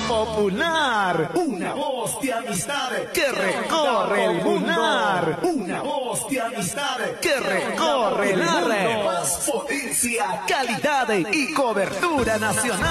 popular. Una voz de amistad Que recorre el mundo. Una voz de amistad Que recorre el mundo. Más potencia, Calidad y cobertura nacional.